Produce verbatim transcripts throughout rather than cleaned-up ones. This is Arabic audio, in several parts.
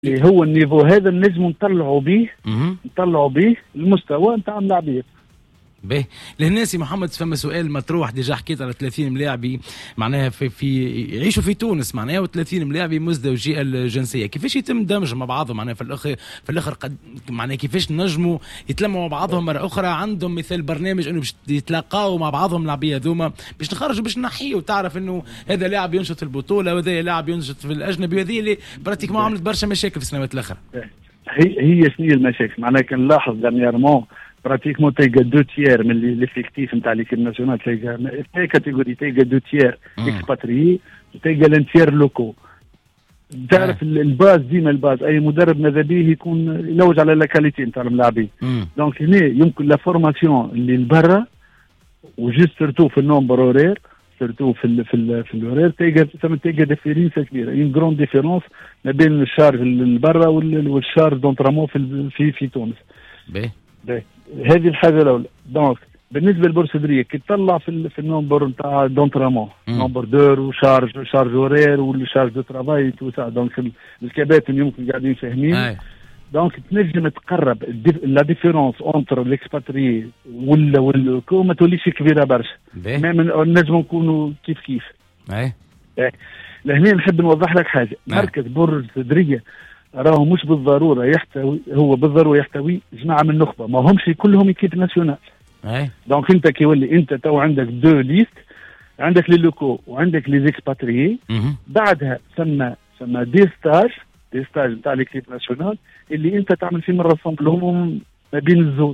اللي هو النيفو هذا نجم نطلعوا به نطلعوا به المستوى نتاع اللاعبين. باهي للناس محمد فما سؤال مطروح ديجا حكيت على ثلاثين ملاعبي معناها في, في يعيشوا في تونس معناها و30 ملاعبي مزدوجي الجنسيه، كيفاش يتم دمج مع بعضهم معناها في الاخر في الاخر قد معناها كيفاش نجموا يتلموا مع بعضهم مره اخرى؟ عندهم مثال برنامج انه باش يتلاقاو مع بعضهم اللاعبيه هذوما باش نخرجوا باش نحيوا تعرف انه هذا لاعب ينشط في البطوله وهذا لاعب ينشط في الاجنبي، وهذه اللي براتيك ما عملت برشا مشاكل في السنوات الاخرى. هي هي شنو هي المشاكل؟ معناها كنلاحظ دانييرمون براتيكمون تلقى دو تيير من ليفيكتيف نتاع ليكيب ناسيونال، تلقى في كاتيجوري تلقى دو تيير اكسباتريي وتلقى لانتيير لوكو. تعرف الباز ديما الباز اي مدرب ماذا به يكون يلوج على لا كاليتي نتاع اللاعبين. دونك هنا يمكن لا فورماسيون اللي لبرا وجوست سيرتو في النومبر اورير سيرتو في ال في ال في الاورير تلقى ثم تلقى ديفيرونس كبيره، اون غروند ديفيرونس ما بين الشارج لبرا والشارج دونترامون في في في تونس. باهي هذه الحاجه الاولى. دونك بالنسبه للبورسودريه كي تطلع في في النومبر نتاع دونترامون نومبر دور وشارج شارج اورير والشارج دو ترافاي تو سا، دونك الكباتن يمكن قاعدين فاهمين. دونك تنجم تقرب لا ديفيرونس اونتر ليكسباتري ولا والكو ما توليش كبيره برشا، نجم نكونوا كيف كيف. اي لهنا نحب نوضح لك حاجه. مركز بورسودريه راهو مش بالضروره يحتوي هو بالضروره يحتوي جماعه من النخبه، ما همش كلهم ايكيب ناسيونال. اي دونك انت كي يولي انت تو عندك دو ليست، عندك لي لوكو وعندك لي زيكسباتريي، بعدها ثم ثم دي ستاج دي ستاج نتاع ليكيب ناسيونال اللي انت تعمل فيهم الراسمبلومون ما بين الزوز.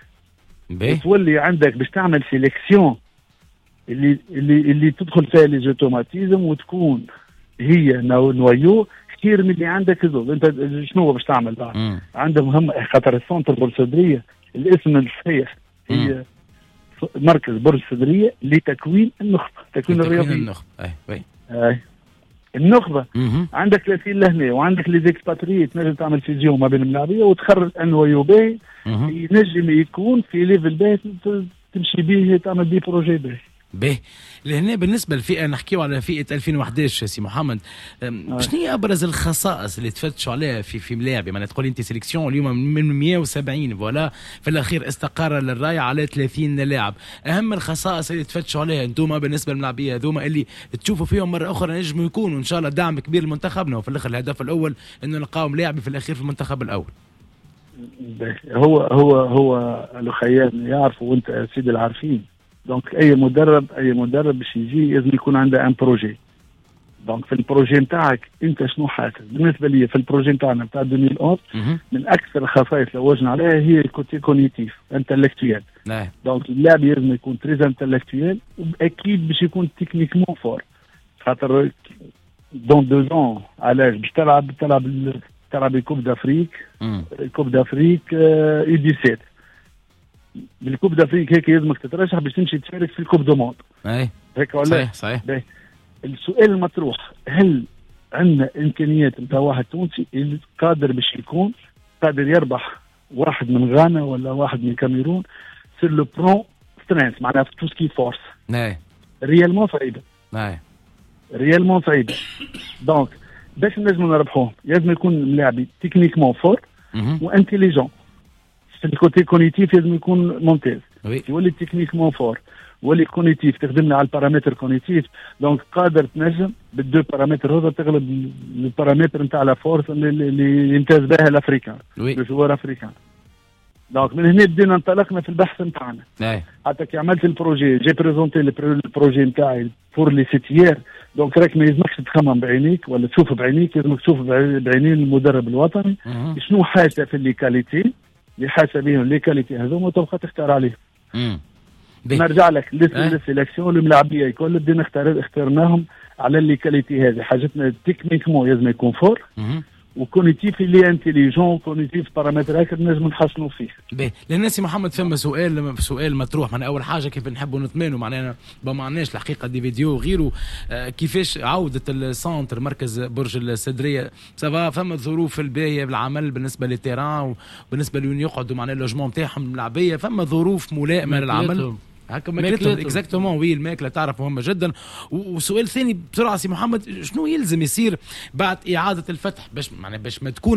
تولي عندك باش تعمل سيليكسيون اللي اللي اللي تدخل فيها لي اوتوماتيزم وتكون هي نويو كثير من اللي عندك زوز. انت شنو باش تعمل بعد؟ عندهم هم خاطر السونتر بورسودريه الاسم الصحيح هي مركز بورسودريه لتكوين النخبه، تكوين الرياضي النخبه. اي وي اي النخبه. مم. عندك ثلاثين لهنا وعندك لي زيكسباتريي تنجم تعمل فيزيون ما بين اللاعبيه وتخرج انويو باهي ينجم يكون في ليفل باهي تمشي به تعمل به بروجي باهي. باهي لهنا بالنسبه للفئه نحكيو على فئه ألفين وأحد عشر سي محمد، شنو هي ابرز الخصائص اللي تفتشوا عليها في في ملاعبي؟ معناتها تقول انت سيليكسيون اليوم من مئة وسبعين فوالا في الاخير استقر للراي على ثلاثين لاعب، اهم الخصائص اللي تفتشوا عليها انتم بالنسبه للملاعبيه هذوما اللي تشوفوا فيهم مره اخرى نجموا يكونوا ان شاء الله دعم كبير لمنتخبنا، وفي الاخر الهدف الاول انه نلقاو لاعبي في الاخير في المنتخب الاول. هو هو هو الخيال يعرفوا وانت سيدي العارفين. دونك اي مدرب اي مدرب باش يجي لازم يكون عنده ان بروجي. دونك في البروجي نتاعك انت شنو حاسس؟ بالنسبه لي في البروجي نتاعنا نتاع ألفين وأحد عشر من اكثر الخصائص اللي وجدنا عليها هي الكوتي كونيتيف انتلكتويال. دونك اللاعب لازم يكون تريز انتلكتويال واكيد باش يكون تكنيكمون فور، خاطر دون دو زون علاش باش تلعب تلعب تلعب الكوب دافريك الكوب دافريك اي ديسيت بالكوب دافريك هيك لازمك تترشح باش تمشي تشارك في الكوب دو موند. اي هيك ولا صحيح صحيح. باهي السؤال المطروح، هل عندنا امكانيات نتاع واحد تونسي اللي قادر باش يكون قادر يربح واحد من غانا ولا واحد من الكاميرون سير لو برون سترينث معناها في تو سكي فورس؟ اي ريالمون صعيبه. اي ريالمون صعيبه. دونك باش نجموا نربحوهم لازم يكون اللاعب تكنيكمون فور وانتيليجون. في الكوتي كونيتيف لازم يكون ممتاز. يولي تكنيكمون فور ولي كونيتيف تخدمنا على البارامتر كونيتيف، دونك قادر تنجم بالدو بارامتر هذا تغلب البارامتر نتاع لا فورس اللي, اللي يمتاز بها الافريكان الجوار افريكان. دونك من هنا بدينا انطلقنا في البحث نتاعنا. حتى كي عملت البروجي جي بريزونتي البروجي نتاعي فور لي سيتيير. دونك راك ما يلزمكش تخمم بعينيك ولا تشوف بعينيك، لازمك تشوف بعينين المدرب الوطني شنو حاجه في اللي كاليتي اللي حاسه بهم لي كاليتي هذوما وتبقى تختار عليهم. امم نرجع لك للسيليكسيون الملاعبيه الكل بدينا نختار اخترناهم على اللي كاليتي هذه حاجتنا تكنيكمون لازم يكون فور وكونيتيف اللي انتيليجون كونيتيف بارامتر هكا نجم نحسنوا فيه. باهي للناس محمد فما سؤال سؤال مطروح. من اول حاجه كيف نحبوا نطمئنوا معناها ما معناش الحقيقه دي فيديو وغيره، آه كيفاش عوده السنتر مركز برج السدريه سافا؟ فما ظروف الباهيه بالعمل بالنسبه للتيران وبالنسبه لوين يقعدوا معناها اللوجمون نتاعهم الملاعبيه، فما ظروف ملائمه للعمل؟ هكا ماكلتهم اكزاكتومون. وي الماكله تعرف مهمه جدا. وسؤال ثاني بسرعه سي محمد، شنو يلزم يصير بعد اعاده الفتح باش معناها باش ما تكون